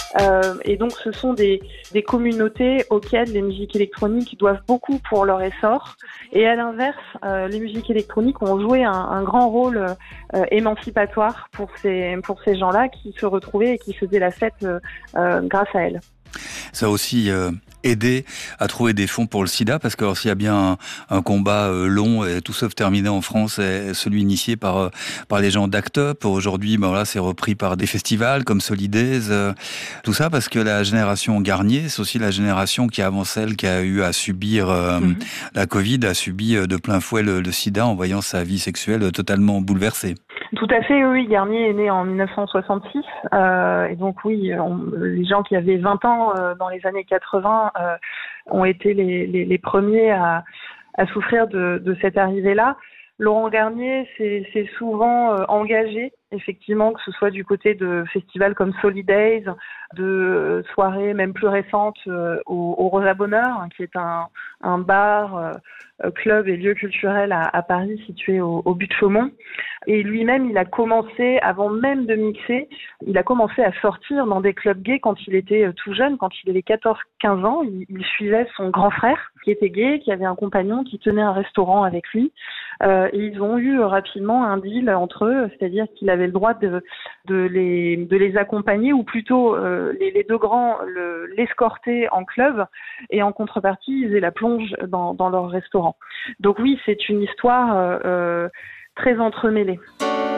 Et donc ce sont des communautés auxquelles les musiques électroniques doivent beaucoup pour leur essor. Et à l'inverse, les musiques électroniques ont joué un grand rôle émancipatoire pour ces gens-là qui se retrouvaient et qui faisaient la fête grâce à elles. Ça a aussi aidé à trouver des fonds pour le sida, parce que s'il y a bien un combat long et tout sauf terminé en France, est celui initié par les gens d'Act Up. Aujourd'hui, voilà, c'est repris par des festivals comme Solidays, tout ça parce que la génération Garnier, c'est aussi la génération qui avant celle qui a eu à subir la Covid, a subi de plein fouet le sida en voyant sa vie sexuelle totalement bouleversée. Tout à fait, oui. Garnier est né en 1966. Et donc oui, les gens qui avaient 20 ans dans les années 80 ont été les premiers à souffrir de cette arrivée-là. Laurent Garnier s'est souvent engagé, effectivement, que ce soit du côté de festivals comme Solidays, de soirées même plus récentes au Rosa Bonheur, qui est un bar, club et lieu culturel à Paris situé au but de Chaumont. Et lui-même, il a commencé, avant même de mixer, il a commencé à sortir dans des clubs gays quand il était tout jeune, quand il avait 14-15 ans. Il suivait son grand frère, qui était gay, qui avait un compagnon, qui tenait un restaurant avec lui. Et ils ont eu rapidement un deal entre eux, c'est-à-dire qu'il avait le droit de les accompagner, ou plutôt les deux grands l'escorter en club, et en contrepartie, ils faisaient la plonge dans leur restaurant. Donc oui, c'est une histoire très entremêlée.